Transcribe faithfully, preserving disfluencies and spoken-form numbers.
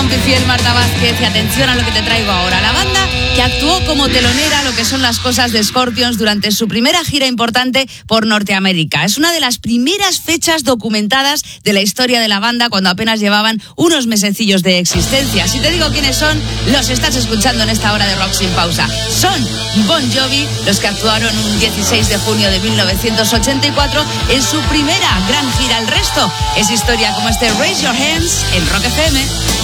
Campo y Fiel, Marta Vázquez, y atención a lo que te traigo ahora. La banda que actuó como telonera lo que son las cosas de Scorpions durante su primera gira importante por Norteamérica. Es una de las primeras fechas documentadas de la historia de la banda cuando apenas llevaban unos mesecillos de existencia. Si te digo quiénes son, los estás escuchando en esta hora de Rock Sin Pausa. Son Bon Jovi, los que actuaron un dieciséis de junio de mil novecientos ochenta y cuatro en su primera gran gira. El resto es historia como este Raise Your Hands en Rock F M.